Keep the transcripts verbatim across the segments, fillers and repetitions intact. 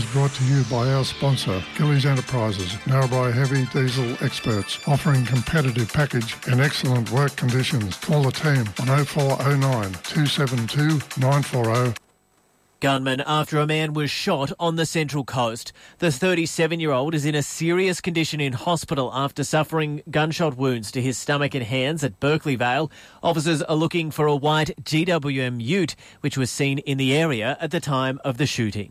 brought to you by our sponsor, Gillies Enterprises, Narrabri heavy diesel experts, offering competitive package and excellent work conditions. Call the team on oh four oh nine, two seven two, nine four oh. Gunman after a man was shot on the Central Coast. The thirty-seven-year-old is in a serious condition in hospital after suffering gunshot wounds to his stomach and hands at Berkeley Vale. Officers are looking for a white G W M ute, which was seen in the area at the time of the shooting.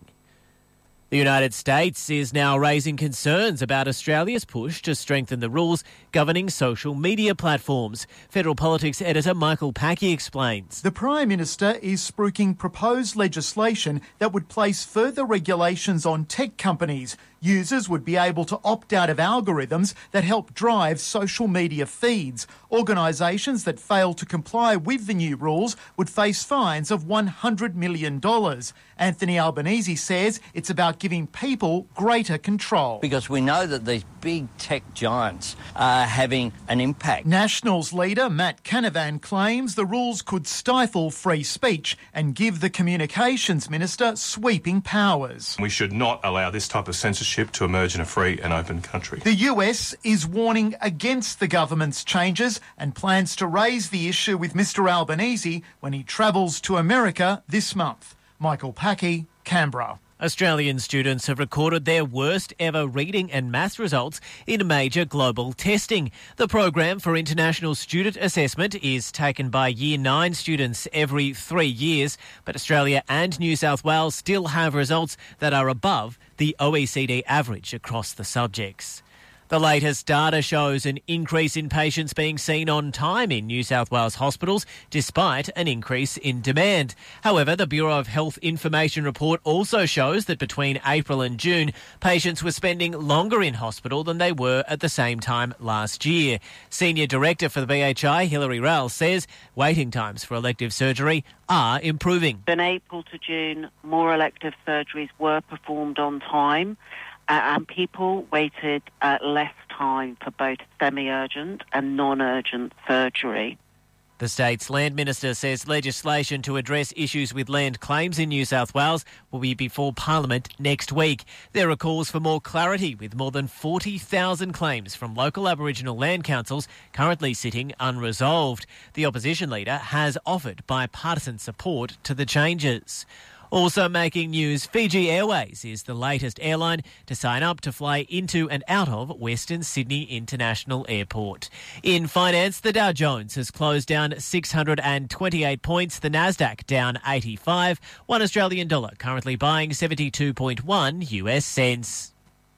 The United States is now raising concerns about Australia's push to strengthen the rules governing social media platforms. Federal Politics editor Michael Packey explains. The Prime Minister is spruiking proposed legislation that would place further regulations on tech companies. Users would be able to opt out of algorithms that help drive social media feeds. Organisations that fail to comply with the new rules would face fines of one hundred million dollars. Anthony Albanese says it's about giving people greater control. Because we know that these big tech giants are having an impact. Nationals leader Matt Canavan claims the rules could stifle free speech and give the Communications Minister sweeping powers. We should not allow this type of censorship to emerge in a free and open country. The U S is warning against the government's changes and plans to raise the issue with Mr Albanese when he travels to America this month. Michael Packey, Canberra. Australian students have recorded their worst ever reading and maths results in major global testing. The program for international student assessment is taken by Year nine students every three years, but Australia and New South Wales still have results that are above the O E C D average across the subjects. The latest data shows an increase in patients being seen on time in New South Wales hospitals, despite an increase in demand. However, the Bureau of Health Information report also shows that between April and June, patients were spending longer in hospital than they were at the same time last year. Senior Director for the B H I, Hilary Rowell, says waiting times for elective surgery are improving. In April to June, more elective surgeries were performed on time. Uh, and people waited uh, less time for both semi-urgent and non-urgent surgery. The state's Land Minister says legislation to address issues with land claims in New South Wales will be before Parliament next week. There are calls for more clarity, with more than forty thousand claims from local Aboriginal land councils currently sitting unresolved. The opposition leader has offered bipartisan support to the changes. Also making news, Fiji Airways is the latest airline to sign up to fly into and out of Western Sydney International Airport. In finance, the Dow Jones has closed down six hundred twenty-eight points, the Nasdaq down eighty-five, one Australian dollar currently buying seventy-two point one U S cents.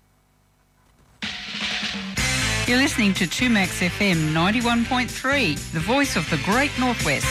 You're listening to two Max F M ninety-one point three, the voice of the Great Northwest.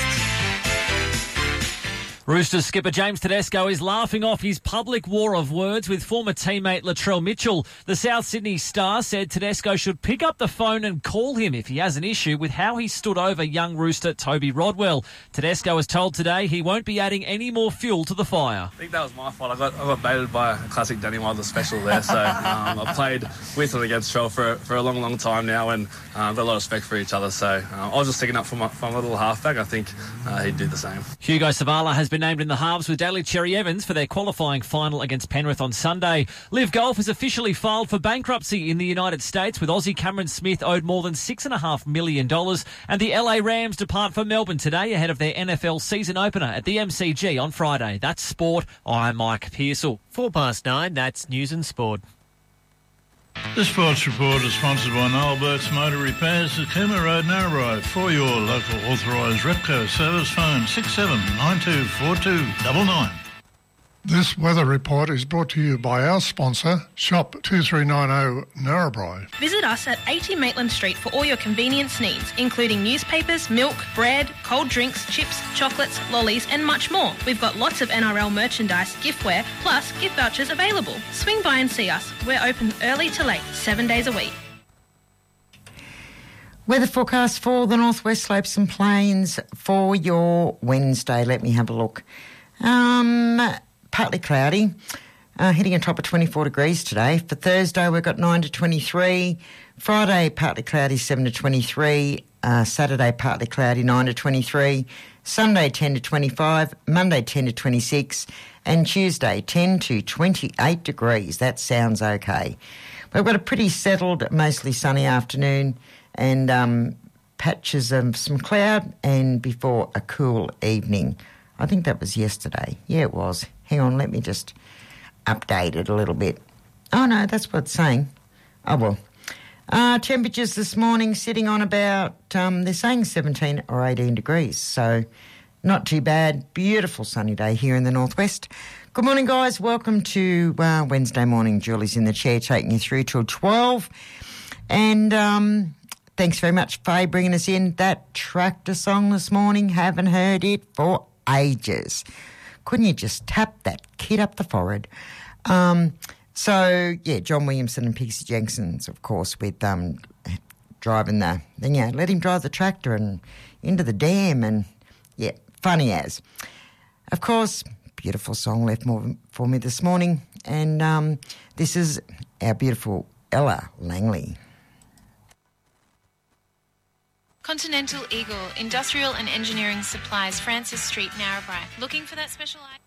Roosters skipper James Tedesco is laughing off his public war of words with former teammate Latrell Mitchell. The South Sydney Star said Tedesco should pick up the phone and call him if he has an issue with how he stood over young Rooster Toby Rodwell. Tedesco was told today he won't be adding any more fuel to the fire. I think that was my fault. I got, I got baited by a classic Danny Wilder special there. So um, I played with and against Trell for, for a long, long time now, and uh, got a lot of respect for each other. So uh, I was just sticking up for my, for my little halfback. I think uh, he'd do the same. Hugo Savala has been named in the halves with Daly Cherry Evans for their qualifying final against Penrith on Sunday. Liv Golf has officially filed for bankruptcy in the United States, with Aussie Cameron Smith owed more than six point five million dollars, and the L A Rams depart for Melbourne today ahead of their N F L season opener at the M C G on Friday. That's sport. I'm Mike Pearsall. Four past nine, that's news and sport. The Sports Report is sponsored by Noel Burt's Motor Repairs at Cooma Road, Narrabri. For your local authorised Repco service, phone six seven nine two four two nine nine. This weather report is brought to you by our sponsor, Shop two three nine zero Narrabri. Visit us at eighty Maitland Street for all your convenience needs, including newspapers, milk, bread, cold drinks, chips, chocolates, lollies and much more. We've got lots of N R L merchandise, giftware, plus gift vouchers available. Swing by and see us. We're open early to late, seven days a week. Weather forecast for the Northwest Slopes and Plains for your Wednesday. Let me have a look. Um... Partly cloudy, uh, hitting a top of twenty-four degrees today. For Thursday, we've got nine to twenty-three. Friday, partly cloudy, seven to twenty-three. Uh, Saturday, partly cloudy, nine to twenty-three. Sunday, ten to twenty-five. Monday, ten to twenty-six. And Tuesday, ten to twenty-eight degrees. That sounds okay. We've got a pretty settled, mostly sunny afternoon and um, patches of some cloud and before a cool evening. I think that was yesterday. Yeah, it was. Hang on, let me just update it a little bit. Oh, no, that's what it's saying. Oh, well. Uh, temperatures this morning sitting on about, um, they're saying seventeen or eighteen degrees, so not too bad. Beautiful sunny day here in the northwest. Good morning, guys. Welcome to uh, Wednesday morning. Julie's in the chair taking you through till twelve. And um, thanks very much, Faye, bringing us in that tractor song this morning. Haven't heard it for ages. Couldn't you just tap that kid up the forehead? Um, so, yeah, John Williamson and Pixie Jenkins, of course, with um, driving the, then yeah, let him drive the tractor and into the dam and, yeah, funny as. Of course, beautiful song left more for me this morning. And um, this is our beautiful Ella Langley. Continental Eagle, Industrial and Engineering Supplies, Francis Street, Narrabri. Looking for that special item?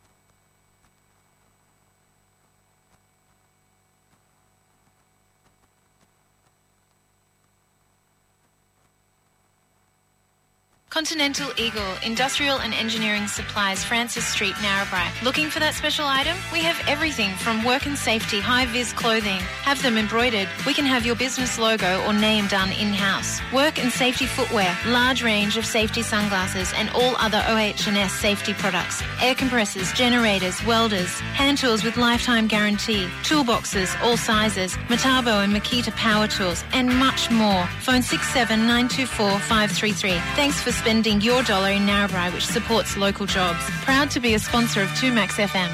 Continental Eagle, Industrial and Engineering Supplies, Francis Street, Narrabri. Looking for that special item? We have everything from work and safety, high-vis clothing. Have them embroidered. We can have your business logo or name done in-house. Work and safety footwear, large range of safety sunglasses and all other O H and S safety products. Air compressors, generators, welders, hand tools with lifetime guarantee, toolboxes, all sizes, Metabo and Makita power tools, and much more. Phone six seven nine two four five three three. Thanks for spending your dollar in Narrabri, which supports local jobs. Proud to be a sponsor of two Max F M.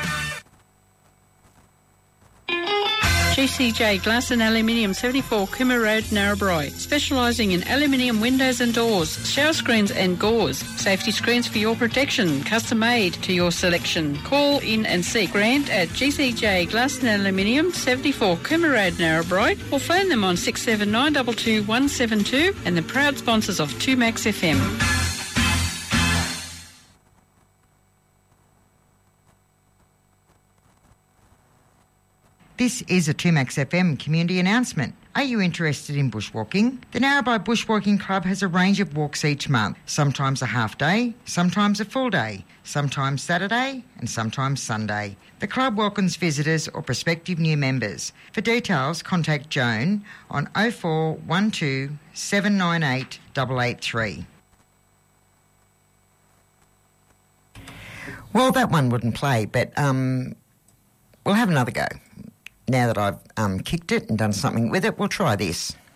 G C J Glass and Aluminium, seventy-four Cooma Road, Narrabri. Specialising in aluminium windows and doors, shower screens and gauze. Safety screens for your protection, custom made to your selection. Call in and see Grant at G C J Glass and Aluminium, seventy-four Cooma Road, Narrabri, or phone them on six seven nine two two one seven two, and the proud sponsors of two Max F M. This is a two Max F M community announcement. Are you interested in bushwalking? The Narrabri Bushwalking Club has a range of walks each month, sometimes a half day, sometimes a full day, sometimes Saturday and sometimes Sunday. The club welcomes visitors or prospective new members. For details, contact Joan on oh four one two seven nine eight eight eight three. Well, that one wouldn't play, but um, we'll have another go. Now that I've um, kicked it and done something with it, we'll try this.